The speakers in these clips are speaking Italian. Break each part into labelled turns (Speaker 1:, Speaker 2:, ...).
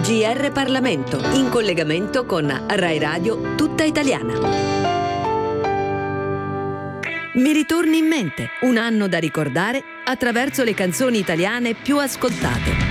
Speaker 1: GR Parlamento, in collegamento con Rai Radio Tutta Italiana. Mi ritorni in mente, un anno da ricordare attraverso le canzoni italiane più ascoltate.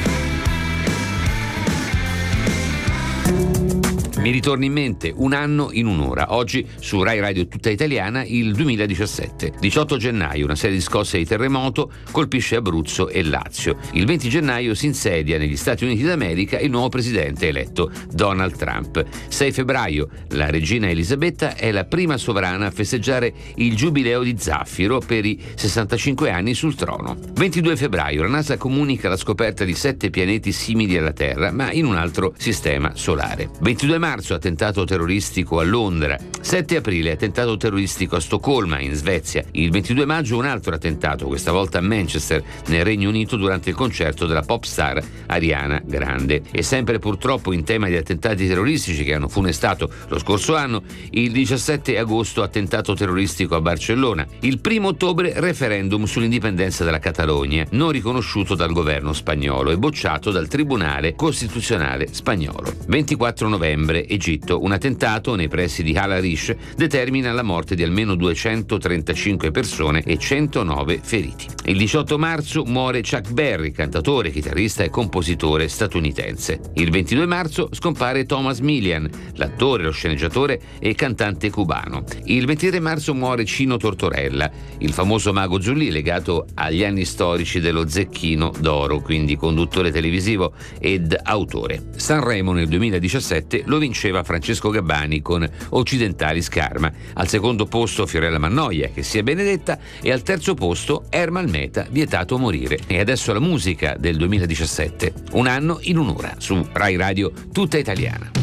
Speaker 2: Mi ritorni in mente, un anno in un'ora. Oggi su Rai Radio Tutta Italiana il 2017. 18 gennaio una serie di scosse di terremoto colpisce Abruzzo e Lazio. Il 20 gennaio si insedia negli Stati Uniti d'America il nuovo presidente eletto, Donald Trump. 6 febbraio la regina Elisabetta è la prima sovrana a festeggiare il giubileo di Zaffiro per i 65 anni sul trono. 22 febbraio la NASA comunica la scoperta di 7 pianeti simili alla Terra, ma in un altro sistema solare. 22 marzo attentato terroristico a Londra. 7 aprile attentato terroristico a Stoccolma, in Svezia. Il 22 maggio un altro attentato, questa volta a Manchester, nel Regno Unito, durante il concerto della pop star Ariana Grande. E sempre purtroppo in tema di attentati terroristici che hanno funestato lo scorso anno, il 17 agosto attentato terroristico a Barcellona. Il 1 ottobre referendum sull'indipendenza della Catalogna, non riconosciuto dal governo spagnolo e bocciato dal Tribunale Costituzionale spagnolo. 24 novembre Egitto, un attentato nei pressi di Al Arish determina la morte di almeno 235 persone e 109 feriti. Il 18 marzo muore Chuck Berry, cantatore, chitarrista e compositore statunitense. Il 22 marzo scompare Thomas Milian, l'attore, lo sceneggiatore e cantante cubano. Il 23 marzo muore Cino Tortorella, il famoso mago Zurlì legato agli anni storici dello Zecchino d'Oro, quindi conduttore televisivo ed autore. Sanremo nel 2017 lo vinceva Francesco Gabbani con Occidentali Scarma. Al secondo posto Fiorella Mannoia, Che sia benedetta, e al terzo posto Ermal Meta, Vietato morire. E adesso la musica del 2017, un anno in un'ora, su Rai Radio Tutta Italiana.